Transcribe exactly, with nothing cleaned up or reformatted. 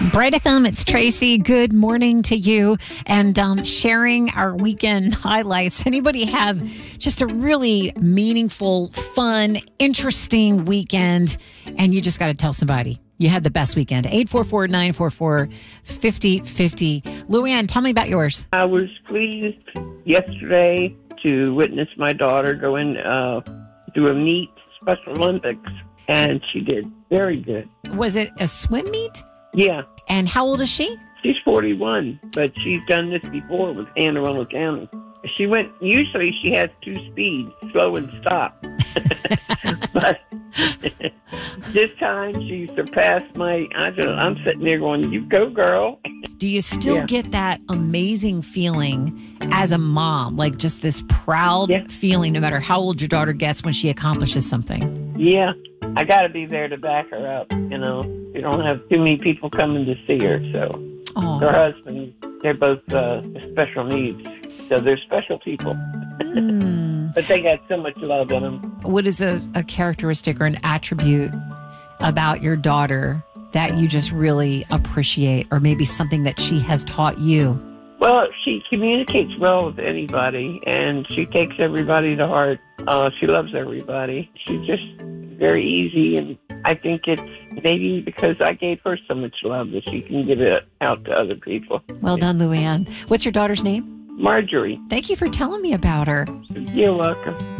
Bright F M, it's Tracy. Good morning to you. And um, sharing our weekend highlights. Anybody have just a really meaningful, fun, interesting weekend, and you just got to tell somebody you had the best weekend? eight four four, nine four four, five oh five oh. Luann, tell me about yours. I was pleased yesterday to witness my daughter go in uh, do a meet, Special Olympics, and she did very good. Was it a swim meet? Yeah. And how old is she? She's forty-one, but she's done this before with Anne Arundel County. She went, usually she has two speeds, slow and stop. But this time she surpassed my, I just, I'm sitting there going, you go, girl. Do you still Yeah. get that amazing feeling as a mom, like just this proud Yeah. feeling no matter how old your daughter gets when she accomplishes something? Yeah. I got to be there to back her up, you know. We don't have too many people coming to see her, so. Oh. Her husband, they're both uh, special needs, so they're special people. Mm. But they got so much love in them. What is a, a characteristic or an attribute about your daughter that you just really appreciate, or maybe something that she has taught you? Well, she communicates well with anybody, and she takes everybody to heart. Uh, she loves everybody. She's just very easy, and I think it's maybe because I gave her so much love that she can give it out to other people. Well done, Luann. What's your daughter's name? Marjorie. Thank you for telling me about her. You're welcome.